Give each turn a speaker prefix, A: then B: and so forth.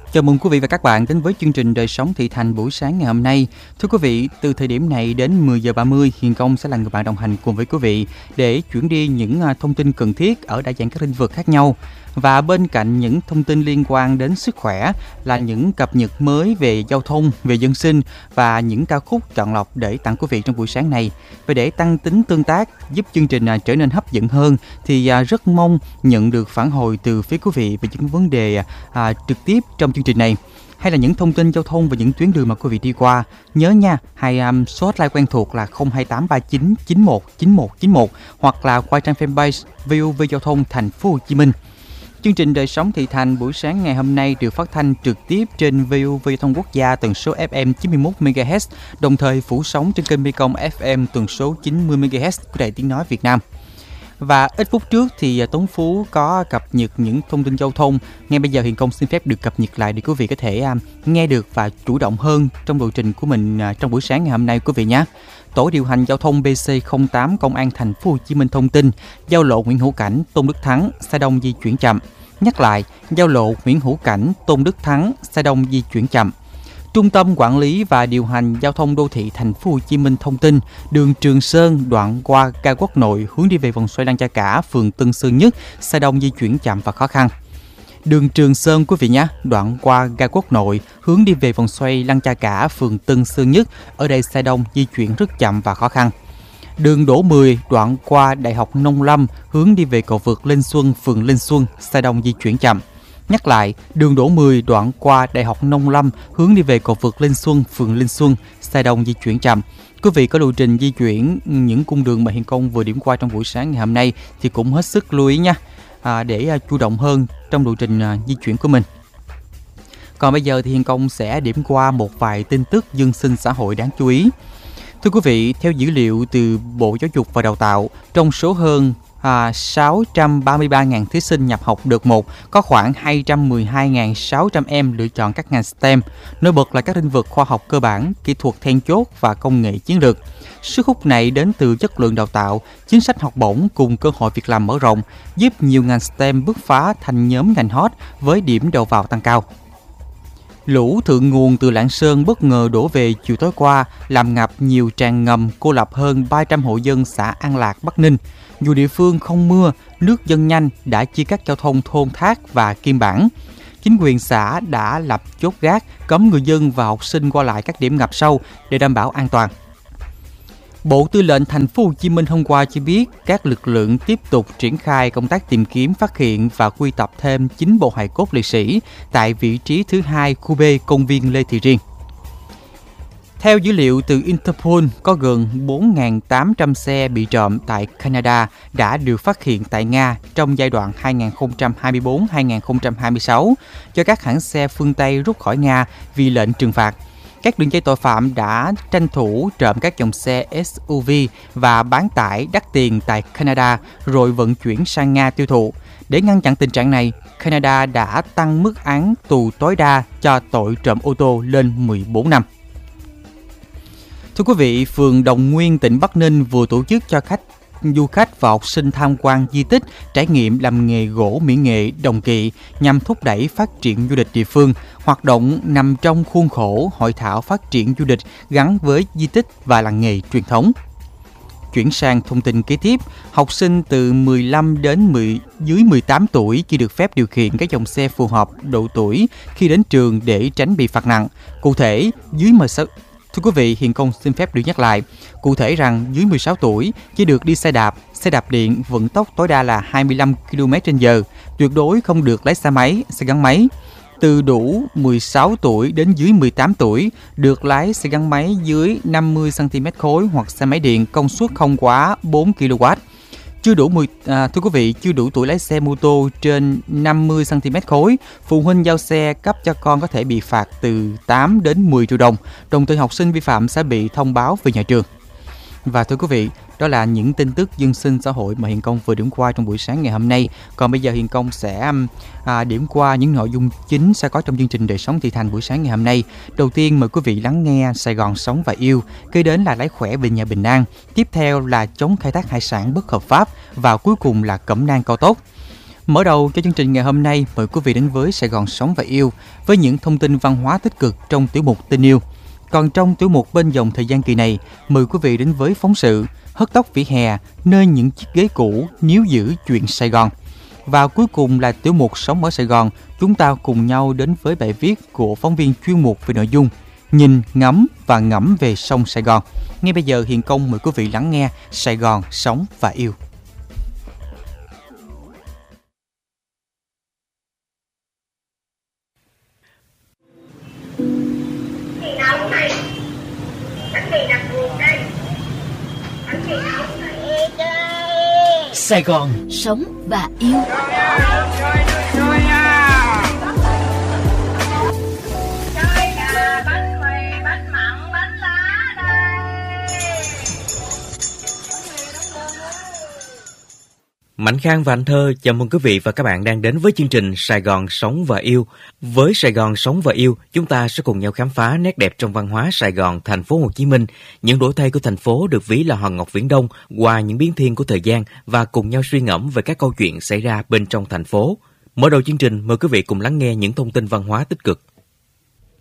A: Chào mừng quý vị và các bạn đến với chương trình Đời sống thị thành buổi sáng ngày hôm nay. Thưa quý vị, từ thời điểm này đến 10 giờ 30, Hiền Công sẽ là người bạn đồng hành cùng với quý vị để chuyển đi những thông tin cần thiết ở đa dạng các lĩnh vực khác nhau. Và bên cạnh những thông tin liên quan đến sức khỏe là những cập nhật mới về giao thông, về dân sinh và những ca khúc chọn lọc để tặng quý vị trong buổi sáng này. Và để tăng tính tương tác, giúp chương trình trở nên hấp dẫn hơn thì rất mong nhận được phản hồi từ phía quý vị về những vấn đề trực tiếp trong chương trình này, hay là những thông tin giao thông và những tuyến đường mà quý vị đi qua. Nhớ nha, số hotline quen thuộc là 02839 91 91 91 hoặc là qua trang fanpage VOV Giao thông Thành phố Hồ Chí Minh. Chương trình Đời sống thị thành buổi sáng ngày hôm nay được phát thanh trực tiếp trên VOV Giao thông Quốc gia tần số FM 91 MHz, đồng thời phủ sóng trên kênh Mekong FM tần số 90 MHz của Đài Tiếng nói Việt Nam. Và ít phút trước thì Tuấn Phú có cập nhật những thông tin giao thông. Ngay bây giờ Hiền Công xin phép được cập nhật lại để quý vị có thể nghe được và chủ động hơn trong lộ trình của mình trong buổi sáng ngày hôm nay quý vị nhé. Tổ điều hành giao thông BC08 Công an Thành phố Hồ Chí Minh thông tin giao lộ Nguyễn Hữu Cảnh, Tôn Đức Thắng, xe đông di chuyển chậm. Nhắc lại, giao lộ Nguyễn Hữu Cảnh, Tôn Đức Thắng, xe đông di chuyển chậm. Trung tâm Quản lý và Điều hành Giao thông Đô thị Thành phố Hồ Chí Minh thông tin đường Trường Sơn đoạn qua ga Quốc Nội hướng đi về vòng xoay Lăng Cha Cả, phường Tân Sơn Nhất, xe đông di chuyển chậm và khó khăn. Đường Trường Sơn quý vị nhé, đoạn qua ga Quốc Nội hướng đi về vòng xoay Lăng Cha Cả, phường Tân Sơn Nhất, ở đây xe đông di chuyển rất chậm và khó khăn. Đường Đỗ 10 đoạn qua Đại học Nông Lâm hướng đi về cầu vượt Linh Xuân, phường Linh Xuân, xe đông di chuyển chậm. Nhắc lại, đường Đỗ 10 đoạn qua Đại học Nông Lâm hướng đi về cầu vượt Linh Xuân, phường Linh Xuân, xe đông di chuyển chậm. Quý vị có lộ trình di chuyển những cung đường mà Hiền Công vừa điểm qua trong buổi sáng ngày hôm nay thì cũng hết sức lưu ý nha, để chủ động hơn trong lộ trình di chuyển của mình. Còn bây giờ thì Hiền Công sẽ điểm qua một vài tin tức dân sinh xã hội đáng chú ý. Thưa quý vị, theo dữ liệu từ Bộ Giáo dục và Đào tạo, trong số hơn 633.000 thí sinh nhập học đợt 1, có khoảng 212.600 em lựa chọn các ngành STEM, nổi bật là các lĩnh vực khoa học cơ bản, kỹ thuật then chốt và công nghệ chiến lược. Sức hút này đến từ chất lượng đào tạo, chính sách học bổng cùng cơ hội việc làm mở rộng, giúp nhiều ngành STEM bứt phá thành nhóm ngành hot với điểm đầu vào tăng cao. Lũ thượng nguồn từ Lạng Sơn bất ngờ đổ về chiều tối qua, làm ngập nhiều tràn ngầm, cô lập hơn 300 hộ dân xã An Lạc, Bắc Ninh. Dù địa phương không mưa, nước dâng nhanh đã chia cắt giao thông thôn Thác và Kim Bản. Chính quyền xã đã lập chốt gác, cấm người dân và học sinh qua lại các điểm ngập sâu để đảm bảo an toàn. Bộ Tư lệnh Thành phố Hồ Chí Minh hôm qua cho biết các lực lượng tiếp tục triển khai công tác tìm kiếm, phát hiện và quy tập thêm 9 bộ hài cốt liệt sĩ tại vị trí thứ 2 khu B công viên Lê Thị Riêng. Theo dữ liệu từ Interpol, có gần 4.800 xe bị trộm tại Canada đã được phát hiện tại Nga trong giai đoạn 2024-2026 do các hãng xe phương Tây rút khỏi Nga vì lệnh trừng phạt. Các đường dây tội phạm đã tranh thủ trộm các dòng xe SUV và bán tải đắt tiền tại Canada rồi vận chuyển sang Nga tiêu thụ. Để ngăn chặn tình trạng này, Canada đã tăng mức án tù tối đa cho tội trộm ô tô lên 14 năm. Thưa quý vị, phường Đồng Nguyên, tỉnh Bắc Ninh vừa tổ chức cho du khách và học sinh tham quan di tích, trải nghiệm làm nghề gỗ mỹ nghệ Đồng Kỵ nhằm thúc đẩy phát triển du lịch địa phương. Hoạt động nằm trong khuôn khổ hội thảo phát triển du lịch gắn với di tích và làng nghề truyền thống. Chuyển sang thông tin kế tiếp, học sinh từ 15 đến dưới 18 tuổi chỉ được phép điều khiển các dòng xe phù hợp độ tuổi khi đến trường để tránh bị phạt nặng. Cụ thể, dưới 16 Thưa quý vị, Hiền Công xin phép được nhắc lại. Cụ thể rằng dưới 16 tuổi chỉ được đi xe đạp điện vận tốc tối đa là 25 km/h, tuyệt đối không được lái xe máy, xe gắn máy. Từ đủ 16 tuổi đến dưới 18 tuổi được lái xe gắn máy dưới 50 cm khối hoặc xe máy điện công suất không quá 4 kW. Thưa quý vị, chưa đủ tuổi lái xe mô tô trên 50 cm khối, phụ huynh giao xe cấp cho con có thể bị phạt từ 8 đến 10 triệu đồng. Đồng thời học sinh vi phạm sẽ bị thông báo về nhà trường. Và thưa quý vị, đó là những tin tức dân sinh xã hội mà Hiền Công vừa điểm qua trong buổi sáng ngày hôm nay. Còn bây giờ Hiền Công sẽ điểm qua những nội dung chính sẽ có trong chương trình Đời sống thị thành buổi sáng ngày hôm nay. Đầu tiên mời quý vị lắng nghe Sài Gòn sống và yêu, kế đến là lái khỏe về nhà bình an, tiếp theo là chống khai thác hải sản bất hợp pháp và cuối cùng là cẩm nang cao tốc. Mở đầu cho chương trình ngày hôm nay, mời quý vị đến với Sài Gòn Sống và Yêu với những thông tin văn hóa tích cực trong tiểu mục Tình Yêu. Còn trong tiểu mục Bên dòng thời gian kỳ này, mời quý vị đến với phóng sự Hớt tóc vỉa hè, nơi những chiếc ghế cũ níu giữ chuyện Sài Gòn. Và cuối cùng là tiểu mục Sống ở Sài Gòn, chúng ta cùng nhau đến với bài viết của phóng viên chuyên mục về nội dung Nhìn, ngắm và ngẫm về sông Sài Gòn. Ngay bây giờ Hiền Công mời quý vị lắng nghe Sài Gòn Sống và Yêu.
B: Sài Gòn Sống và Yêu.
C: Mạnh Khang và anh Thơ chào mừng quý vị và các bạn đang đến với chương trình Sài Gòn Sống và Yêu. Với Sài Gòn Sống và Yêu, chúng ta sẽ cùng nhau khám phá nét đẹp trong văn hóa Sài Gòn, thành phố Hồ Chí Minh, những đổi thay của thành phố được ví là hòn ngọc viễn đông qua những biến thiên của thời gian và cùng nhau suy ngẫm về các câu chuyện xảy ra bên trong thành phố. Mở đầu chương trình, mời quý vị cùng lắng nghe những thông tin văn hóa tích cực.